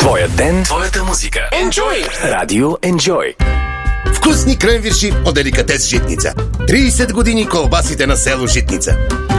Твоя ден, твоята музика. Enjoy! Радио Enjoy. Вкусни кренвирши от деликатес Житница. 30 години колбасите на село Житница.